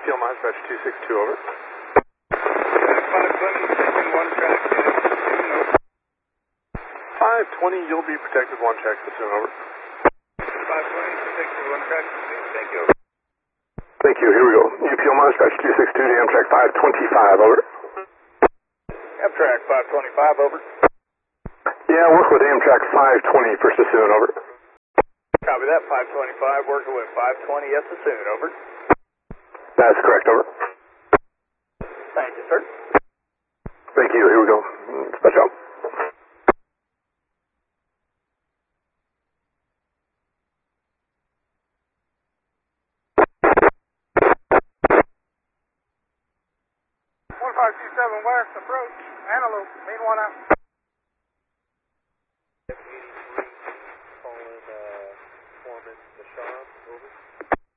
UPL Dispatch 262, over. 520, you'll be protected, 1 track soon, over. 520, protected, 1 track soon, thank you. Thank you, here we go. UPL Dispatch 262 to Amtrak 525, over. Amtrak 525, over. Yeah, work with Amtrak 520 for Sassoon, over. Copy that, 525, working with 520 at Sassoon, over. That's correct, over. Thank you, sir. Thank you, here we go. Dispatch out. West approach, Antelope, main 1 out.